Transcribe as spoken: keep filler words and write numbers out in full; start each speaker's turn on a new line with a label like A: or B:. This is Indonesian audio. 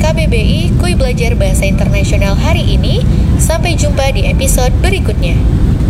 A: K B B I Kuy Belajar Bahasa Internasional hari ini. Sampai jumpa di episode berikutnya.